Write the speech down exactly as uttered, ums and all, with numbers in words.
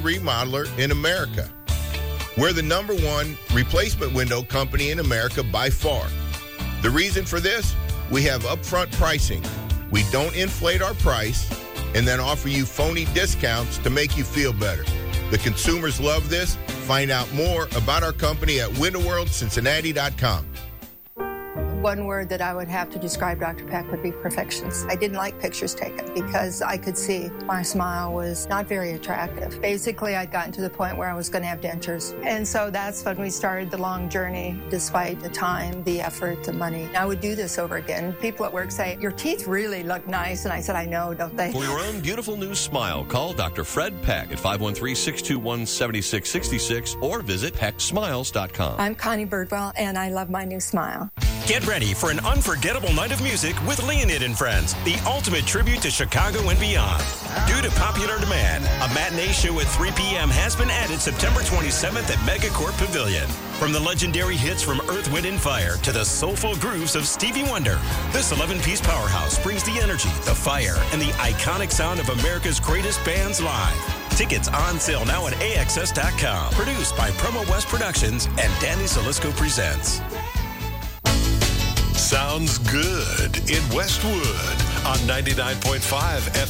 remodeler in America. We're the number one replacement window company in America by far. The reason for this? We have upfront pricing. We don't inflate our price and then offer you phony discounts to make you feel better. The consumers love this. Find out more about our company at window world cincinnati dot com. One word that I would have to describe Doctor Peck would be perfectionist. I didn't like pictures taken because I could see my smile was not very attractive. Basically, I'd gotten to the point where I was going to have dentures. And so that's when we started the long journey, despite the time, the effort, the money. I would do this over again. People at work say, your teeth really look nice. And I said, I know, don't they? For your own beautiful new smile, call Doctor Fred Peck at five one three, six two one, seven six six six or visit peck smiles dot com. I'm Connie Birdwell, and I love my new smile. Get ready for an unforgettable night of music with Leonid and Friends, the ultimate tribute to Chicago and beyond. Due to popular demand, a matinee show at three p.m. has been added September twenty-seventh at Megacorp Pavilion. From the legendary hits from Earth, Wind and Fire to the soulful grooves of Stevie Wonder, this eleven-piece powerhouse brings the energy, the fire, and the iconic sound of America's greatest bands live. Tickets on sale now at A X S dot com. Produced by Promo West Productions and Danny Salisco Presents. Sounds good in Westwood on ninety-nine point five F M.